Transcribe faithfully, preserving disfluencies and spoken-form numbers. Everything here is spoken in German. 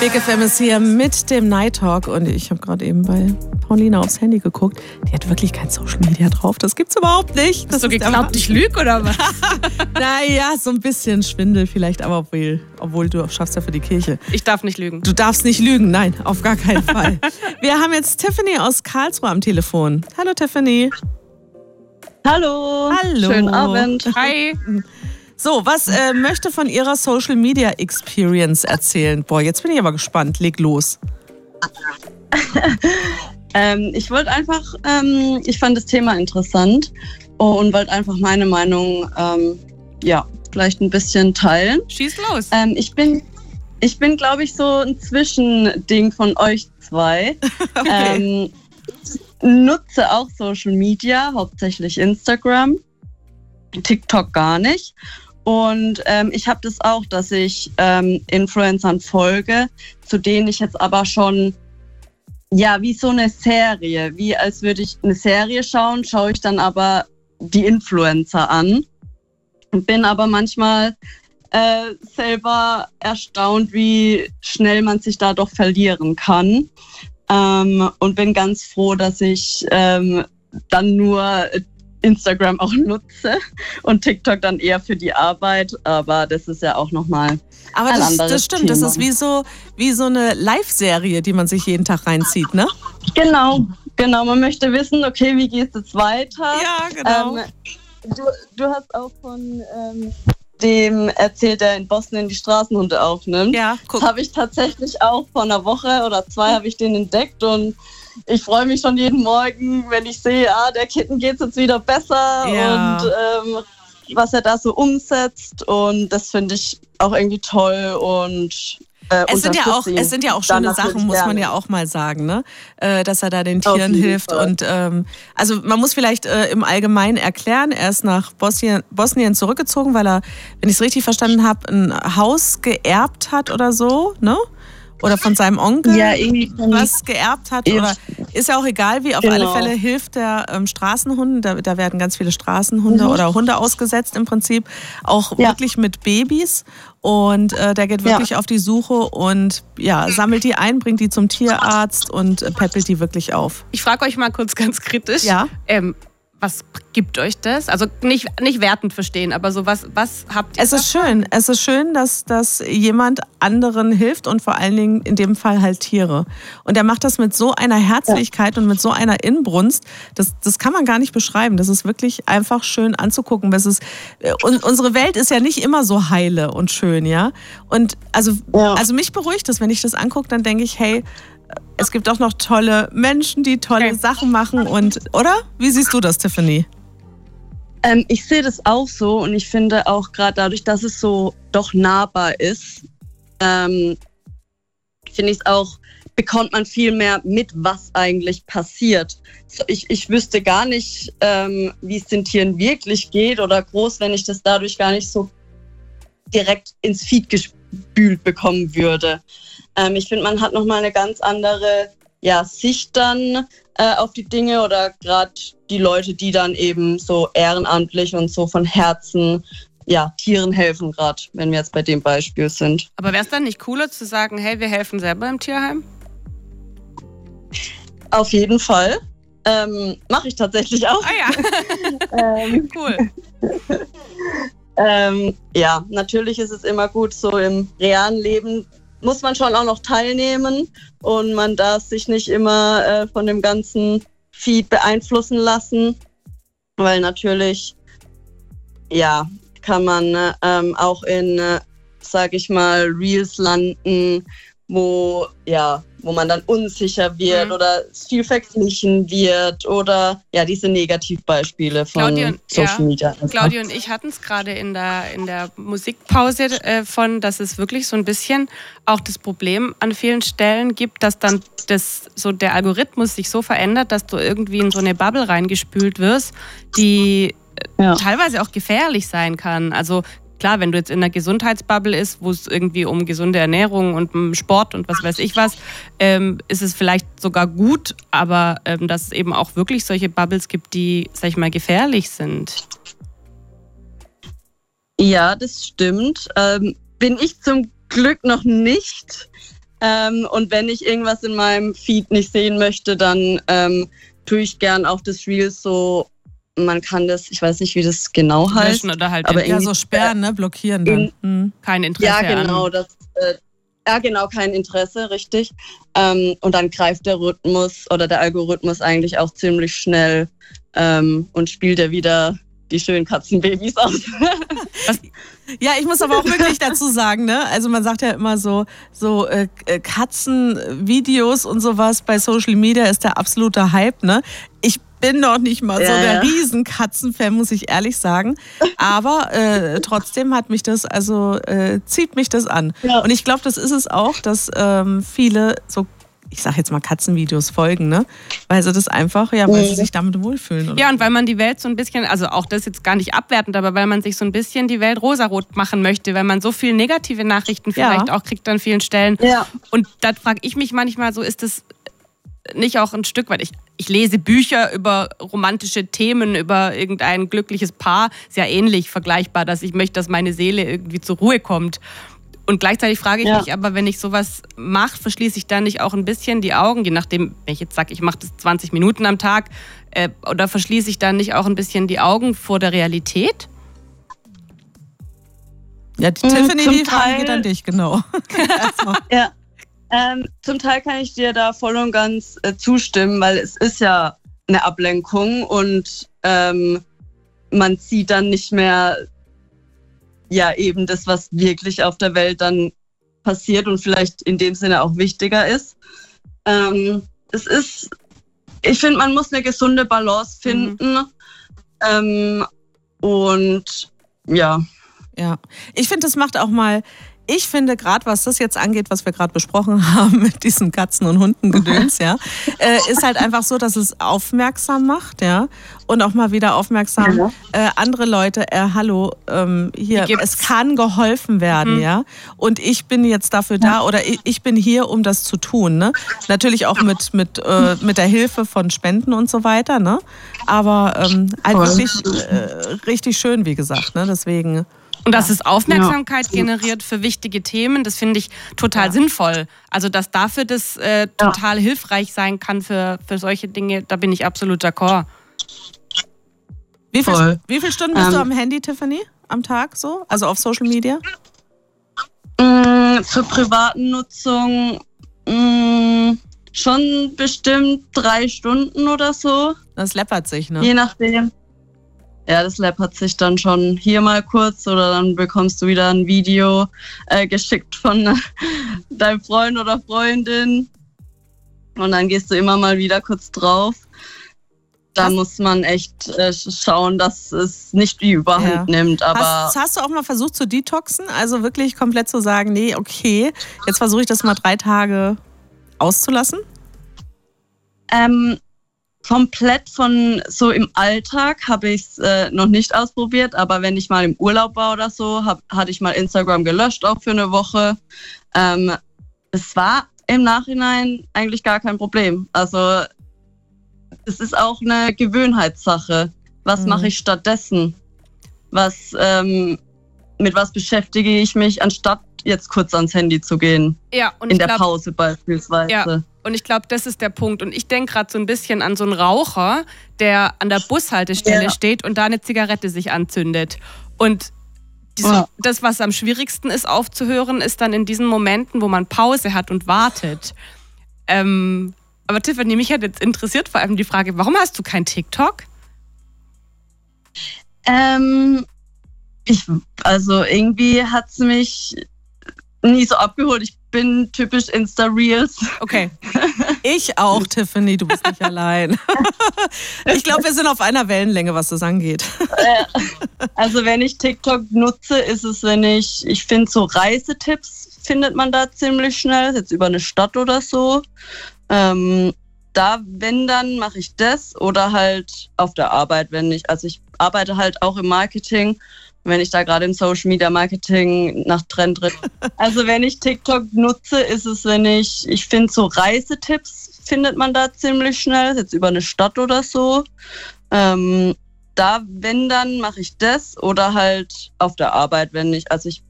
Big F M ist hier mit dem Night Talk und ich habe gerade eben bei Paulina aufs Handy geguckt. Die hat wirklich kein Social Media drauf. Das gibt's überhaupt nicht. Das Hast du geglaubt, ich lüge oder was? Naja, so ein bisschen Schwindel vielleicht, aber obwohl, obwohl du schaffst ja für die Kirche. Ich darf nicht lügen. Du darfst nicht lügen, nein, auf gar keinen Fall. Wir haben jetzt Tiffany aus Karlsruhe am Telefon. Hallo Tiffany. Hallo. Hallo. Schönen Abend. Hi. So, was äh, möchte von Ihrer Social Media Experience erzählen? Boah, jetzt bin ich aber gespannt. Leg los. ähm, ich wollte einfach, ähm, ich fand das Thema interessant und wollte einfach meine Meinung, ähm, ja, vielleicht ein bisschen teilen. Schieß los. Ähm, ich bin, ich bin, glaube ich, so ein Zwischending von euch zwei. Okay. Ähm, nutze auch Social Media, hauptsächlich Instagram, TikTok gar nicht. Und ähm, ich habe das auch, dass ich ähm, Influencern folge, zu denen ich jetzt aber schon, ja, wie so eine Serie, wie als würde ich eine Serie schauen, schaue ich dann aber die Influencer an. Bin aber manchmal äh, selber erstaunt, wie schnell man sich da doch verlieren kann. Ähm, und bin ganz froh, dass ich ähm, dann nur Instagram auch nutze und TikTok dann eher für die Arbeit, aber das ist ja auch nochmal aber ein das, anderes das stimmt, Thema. Das ist wie so, wie so eine Live-Serie, die man sich jeden Tag reinzieht, ne? Genau, genau. Man möchte wissen, okay, wie geht es jetzt weiter? Ja, genau. Ähm, du, du hast auch von ähm, dem erzählt, der in Bosnien die Straßenhunde aufnimmt. Ja, guck. Das habe ich tatsächlich auch vor einer Woche oder zwei habe ich den entdeckt und ich freue mich schon jeden Morgen, wenn ich sehe, ah, der Kitten geht es jetzt wieder besser Ja. und ähm, was er da so umsetzt. Und das finde ich auch irgendwie toll und äh, Es sind ja auch, ihn es sind ja auch dann schöne natürlich Sachen, muss man gerne. ja auch mal sagen, ne? Äh, dass er da den Auf Tieren jeden hilft. Fall. Und ähm, also man muss vielleicht äh, im Allgemeinen erklären, er ist nach Bosnien, Bosnien zurückgezogen, weil er, wenn ich es richtig verstanden habe, ein Haus geerbt hat oder so, ne? Oder von seinem Onkel Ja, irgendwie von- was geerbt hat. Ja. Oder ist ja auch egal wie, auf Genau. alle Fälle hilft der ähm, Straßenhunden, da, da werden ganz viele Straßenhunde Mhm. oder Hunde ausgesetzt im Prinzip, auch Ja. wirklich mit Babys. Und äh, der geht wirklich Ja. auf die Suche und ja, sammelt die ein, bringt die zum Tierarzt und äh, peppelt die wirklich auf. Ich frage euch mal kurz ganz kritisch. Ja. Ähm, was gibt euch das? Also nicht, nicht wertend verstehen, aber so was, was habt ihr Es ist davon? schön, es ist schön, dass, dass jemand anderen hilft und vor allen Dingen in dem Fall halt Tiere. Und er macht das mit so einer Herzlichkeit und mit so einer Inbrunst, das, das kann man gar nicht beschreiben. Das ist wirklich einfach schön anzugucken. Das ist, und unsere Welt ist ja nicht immer so heile und schön, ja. Und also, Ja. also mich beruhigt das, wenn ich das angucke, dann denke ich, hey, es gibt auch noch tolle Menschen, die tolle Okay. Sachen machen und, oder? Wie siehst du das, Tiffany? Ähm, ich sehe das auch so und ich finde auch gerade dadurch, dass es so doch nahbar ist, ähm, finde ich es auch, bekommt man viel mehr mit, was eigentlich passiert. So, ich, ich wüsste gar nicht, ähm, wie es den Tieren wirklich geht oder groß, wenn ich das dadurch gar nicht so direkt ins Feed gespült bekommen würde. Ähm, ich finde, man hat nochmal eine ganz andere ja, Sicht dann äh, auf die Dinge oder gerade die Leute, die dann eben so ehrenamtlich und so von Herzen ja, Tieren helfen, gerade wenn wir jetzt bei dem Beispiel sind. Aber wäre es dann nicht cooler zu sagen, hey, wir helfen selber im Tierheim? Auf jeden Fall. Ähm, Mache ich tatsächlich auch. Ah ja, ähm, cool. ähm, ja, natürlich ist es immer gut, so im realen Leben muss man schon auch noch teilnehmen und man darf sich nicht immer äh, von dem ganzen Feed beeinflussen lassen, weil natürlich, ja, kann man äh, ähm, auch in, äh, sag ich mal, Reels landen, wo, ja, wo man dann unsicher wird Mhm. oder viel verglichen wird oder ja, diese Negativbeispiele von Claudia und- Social ja, Media. Claudia und ich hatten es gerade in der, in der Musikpause äh, von, dass es wirklich so ein bisschen auch das Problem an vielen Stellen gibt, dass dann das, so der Algorithmus sich so verändert, dass du irgendwie in so eine Bubble reingespült wirst, die äh, Ja. teilweise auch gefährlich sein kann. Also klar, wenn du jetzt in einer Gesundheitsbubble ist, wo es irgendwie um gesunde Ernährung und um Sport und was weiß ich was, ähm, ist es vielleicht sogar gut, aber ähm, dass es eben auch wirklich solche Bubbles gibt, die, sag ich mal, gefährlich sind. Ja, das stimmt. Ähm, bin ich zum Glück noch nicht. Ähm, und wenn ich irgendwas in meinem Feed nicht sehen möchte, dann ähm, tue ich gern auf das Reels so, man kann das, ich weiß nicht, wie das genau heißt. Löschen oder halt aber Ja, so sperren, ne? Blockieren dann. Hm. kein Interesse Ja, genau, an. das, äh, ja, genau, kein Interesse, richtig. Ähm, und dann greift der Rhythmus oder der Algorithmus eigentlich auch ziemlich schnell ähm, und spielt er wieder die schönen Katzenbabys aus. Ja, ich muss aber auch wirklich dazu sagen, ne? Also man sagt ja immer so, so äh, Katzenvideos und sowas bei Social Media ist der absolute Hype, ne? Ich bin noch nicht mal Ja, so der ja. Riesen-Katzenfan, muss ich ehrlich sagen. Aber äh, trotzdem hat mich das, also äh, zieht mich das an. Ja. Und ich glaube, das ist es auch, dass ähm, viele so, ich sag jetzt mal Katzenvideos folgen, ne? Weil sie das einfach, ja, weil sie sich damit wohlfühlen. Oder? Ja, und weil man die Welt so ein bisschen, also auch das jetzt gar nicht abwertend, aber weil man sich so ein bisschen die Welt rosarot machen möchte, weil man so viele negative Nachrichten vielleicht Ja. auch kriegt an vielen Stellen. Ja. Und da frage ich mich manchmal so, ist das nicht auch ein Stück weit, ich, ich lese Bücher über romantische Themen, über irgendein glückliches Paar, ist ja ähnlich vergleichbar, dass ich möchte, dass meine Seele irgendwie zur Ruhe kommt. Und gleichzeitig frage ich Ja. mich aber, wenn ich sowas mache, verschließe ich dann nicht auch ein bisschen die Augen, je nachdem, wenn ich jetzt sage, ich mache das zwanzig Minuten am Tag, äh, oder verschließe ich dann nicht auch ein bisschen die Augen vor der Realität? Ja, die Mhm, Tiffany, zum die Frage Teil- geht an dich, genau. Erstmal. Ja, ähm, zum Teil kann ich dir da voll und ganz äh, zustimmen, weil es ist ja eine Ablenkung und ähm, man sieht dann nicht mehr ja eben das, was wirklich auf der Welt dann passiert und vielleicht in dem Sinne auch wichtiger ist. Ähm, es ist, ich finde, man muss eine gesunde Balance finden Mhm. ähm, und ja. Ja, ich finde, das macht auch mal, ich finde gerade, was das jetzt angeht, was wir gerade besprochen haben mit diesen Katzen- und Hundengedöns, ja, äh, ist halt einfach so, dass es aufmerksam macht, ja, und auch mal wieder aufmerksam Ja. äh, andere Leute, äh, hallo, ähm, hier, Die gibt's. es kann geholfen werden, Mhm. ja, und ich bin jetzt dafür da oder ich, ich bin hier, um das zu tun, ne, natürlich auch mit, mit, äh, mit der Hilfe von Spenden und so weiter, ne, aber ähm, halt Voll. wirklich äh, richtig schön, wie gesagt, ne, deswegen... Und dass es Aufmerksamkeit generiert für wichtige Themen, das finde ich total Ja. sinnvoll. Also, dass dafür das äh, total hilfreich sein kann für, für solche Dinge, da bin ich absolut d'accord. Wie, viel, Voll. wie viele Stunden bist du Ähm. am Handy, Tiffany, am Tag so? Also auf Social Media? Mm, zur privaten Nutzung mm, schon bestimmt drei Stunden oder so, Das läppert sich, ne? je nachdem. Ja, das läppert sich dann schon hier mal kurz oder dann bekommst du wieder ein Video äh, geschickt von deinem Freund oder Freundin und dann gehst du immer mal wieder kurz drauf. Da Hast- muss man echt äh, schauen, dass es nicht die Überhand Ja. nimmt. Aber Hast, hast du auch mal versucht zu detoxen? Also wirklich komplett zu sagen, nee, okay, jetzt versuche ich das mal drei Tage auszulassen? Ähm, komplett von so im Alltag habe ich es äh, noch nicht ausprobiert, aber wenn ich mal im Urlaub war oder so, hab, hatte ich mal Instagram gelöscht, auch für eine Woche. Ähm, es war im Nachhinein eigentlich gar kein Problem. Also es ist auch eine Gewöhnheitssache. Was Mhm. mache ich stattdessen? Was, ähm, mit was beschäftige ich mich, anstatt jetzt kurz ans Handy zu gehen? Ja, und In ich der glaub, Pause beispielsweise. Ja. Und ich glaube, das ist der Punkt. Und ich denke gerade so ein bisschen an so einen Raucher, der an der Bushaltestelle Ja. steht und da eine Zigarette sich anzündet. Und diese, Ja. das, was am schwierigsten ist aufzuhören, ist dann in diesen Momenten, wo man Pause hat und wartet. Ähm, aber Tiffany, mich hat jetzt interessiert vor allem die Frage, warum hast du kein TikTok? Ähm, ich, also irgendwie hat es mich nie so abgeholt. Ich bin typisch Insta-Reels. Okay. Ich auch, Tiffany, du bist nicht allein. Ich glaube, wir sind auf einer Wellenlänge, was das angeht. Also wenn ich TikTok nutze, ist es, wenn ich, ich finde so Reisetipps findet man da ziemlich schnell, jetzt über eine Stadt oder so. Ähm, da, wenn, dann mache ich das oder halt auf der Arbeit, wenn ich, also ich arbeite halt auch im Marketing, wenn ich da gerade im Social Media Marketing nach Trend drin. Also wenn ich TikTok nutze, ist es, wenn ich, ich finde so Reisetipps findet man da ziemlich schnell, jetzt über eine Stadt oder so. Ähm, da, wenn, dann mache ich das oder halt auf der Arbeit, wenn ich, also ich